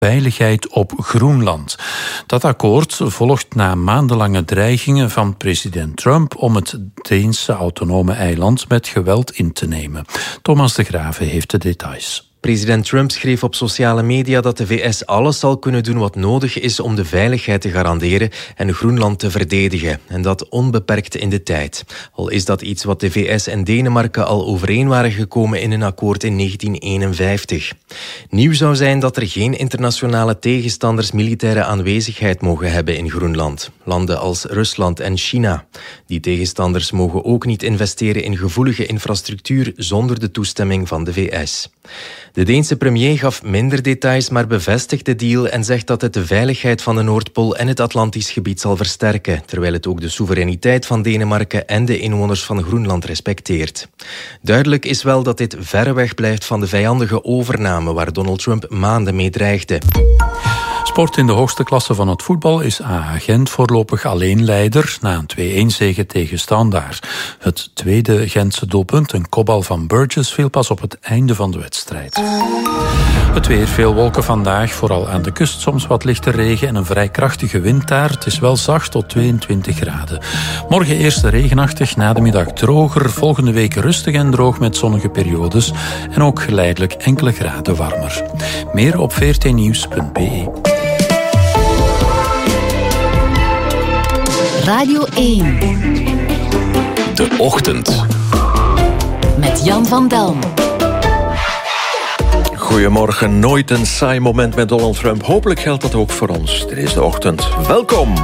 veiligheid op Groenland. Dat akkoord volgt na maandenlange dreigingen van president Trump om het Deense autonome eiland met geweld in te nemen. Thomas de Grave heeft de details. President Trump schreef op sociale media dat de VS alles zal kunnen doen wat nodig is om de veiligheid te garanderen en Groenland te verdedigen. En dat onbeperkt in de tijd. Al is dat iets wat de VS en Denemarken al overeen waren gekomen in een akkoord in 1951. Nieuw zou zijn dat er geen internationale tegenstanders militaire aanwezigheid mogen hebben in Groenland. Landen als Rusland en China. Die tegenstanders mogen ook niet investeren in gevoelige infrastructuur zonder de toestemming van de VS. De Deense premier gaf minder details, maar bevestigt de deal en zegt dat het de veiligheid van de Noordpool en het Atlantisch gebied zal versterken, terwijl het ook de soevereiniteit van Denemarken en de inwoners van Groenland respecteert. Duidelijk is wel dat dit ver weg blijft van de vijandige overname waar Donald Trump maanden mee dreigde. Sport in de hoogste klasse van het voetbal is AA Gent voorlopig alleen leider na een 2-1 zege tegen Standaard. Het tweede Gentse doelpunt, een kopbal van Burgess, viel pas op het einde van de wedstrijd. Het weer, veel wolken vandaag, vooral aan de kust soms wat lichte regen en een vrij krachtige wind daar. Het is wel zacht tot 22 graden. Morgen eerst regenachtig, na de middag droger, volgende week rustig en droog met zonnige periodes en ook geleidelijk enkele graden warmer. Meer op vrtnieuws.be. Radio 1. De Ochtend. Met Jan van Delm. Goedemorgen, nooit een saai moment met Donald Trump. Hopelijk geldt dat ook voor ons. Dit is De Ochtend. Welkom.